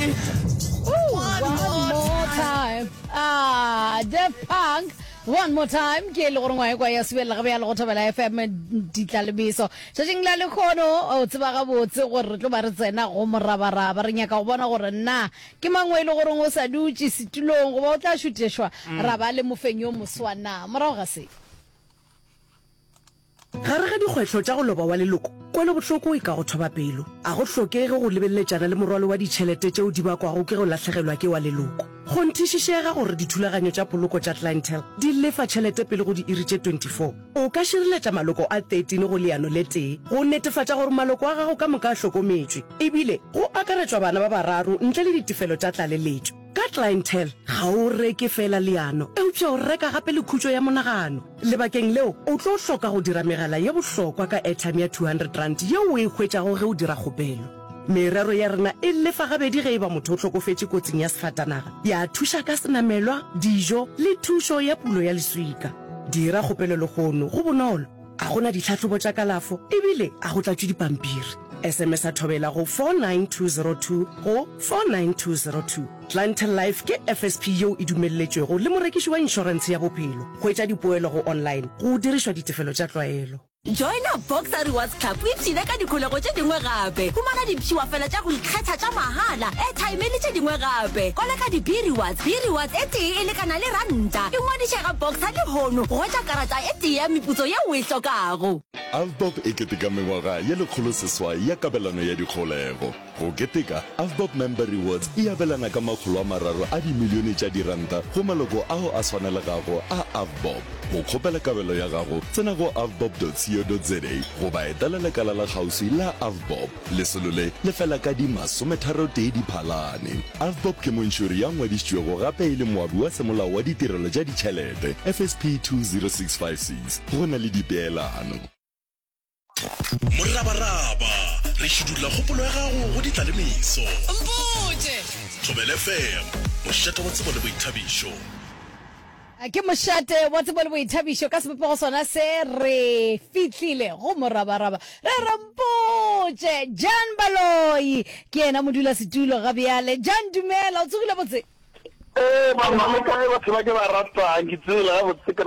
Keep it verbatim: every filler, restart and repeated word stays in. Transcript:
time. Ooh, one, one more, more time. time. Ah, Daft Punk. One more time. Ke le gore ngwa kwa ya sebela ga bya le go thobela F M ditlalebiso. Tsheng la le khono o tseba ga botse gore re tlo ba re tsena go morabaraba re nyaka go bona gore nna ke mangwe le gore go sa dutse setulong go ba o tla shuteshwa ra ba le mofenyo moswana morago ga se gare ga dikgwetlho tša go loba wa leloko kwa le botlhoko e ka go thoba pelo a go hlokege go lebeletsana le morwalo wa ditšhelete tšeo di bakwago ke go latlhegelwa ke wa leloko go nthišišega gore dithulaganyo tša poloko tša clientele di lefa tšhelete pele go di iri tše twenty-four o ka šireletša maloko a thirteen go leano le tee go netefatša gore maloko a gago ka moka a hlokometšwe ebile go akaretšwa bana ba bararo ntle le ditefelo tša tlaleletšo ka clientele ga o reke fela leano eupša o reka gape le khutšo ya monagano lebakeng leo o tlo hloka go dira megala ye bohlokwa ka airtime ya two hundred rand yeo o e hwetšago ge o dira kgopelo merero ya rena e lefa gabedi ge e ba motho o hlokofetše kotsing ya sefatanaga ya thuša ka senamelwa dijo le thušo ya pulo ya leswika dira kgopelo legono go bonolo a gona ditlhatlhobo tša kalafo ebile a go tlatšwe dipampiri S M S a thobela go four nine two zero two go four nine two zero two. Clientele Life ke F S P yo e dumelletšwego le morekiši wa insurance ya bophelo go etša dipoelo go online go dirišwa ditefelo tša tlwaelo Join a Boxer Rewards Club o ipsile ka dikholego tše dingwe gape humana dipšiwa fela tša go ikgetha tša mahala airtime le tše dingwe gape kola ka di-B rewards B rewards e tee e lekana le ranta e ngwadiše ga Boxer le hono go etša karata e tee ya meputso ye o e hlokago Avbob e keteka mengwaga ya lekgolo seswai ya kabelano ya dikgolego go keteka Avbob Member Rewards e abelana ka makgolo a mararo a dimilione tša diranta go maloko ao a swanelegago a Avbob go kgopela kabelo ya gago tsena go avbob dot co dot za go ba etela lekala la kgauswi la Avbob lesolo le le fela ka di masometharo tee diphalane Avbob ke montšhuri ya ngwadišitšwego gape e le moabi wa semolao wa ditirelo tša ditšhelete F S P two zero six five six go na le dipeelano Morabaraba re šudulla kgopolo ya gago go ditlalebiso Mpotše Thobela F M mošate wa tsebo le boithabišo ke mošate wa tsebo le boithabišo ka sepopego sona se re fitlhile go morabaraba re re mpotše Jan Baloi ke ena modula setulo ga bjale Jan dumela o tsogile botse Eh, mama, me kae ba tseba ke ba ratang ke tsela botse